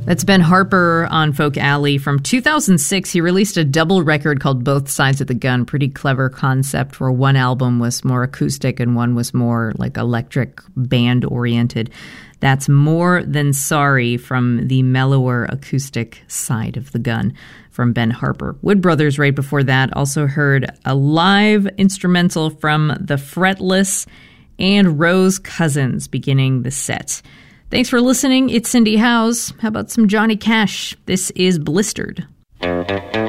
That's Ben Harper on Folk Alley. From 2006, he released a double record called Both Sides of the Gun. Pretty clever concept where one album was more acoustic and one was more like electric band-oriented. That's More Than Sorry from the mellower acoustic side of the gun from Ben Harper. Wood Brothers right before that also heard a live instrumental from The Fretless and Rose Cousins beginning the set. Thanks for listening. It's Cindy Howes. How about some Johnny Cash? This is Blistered.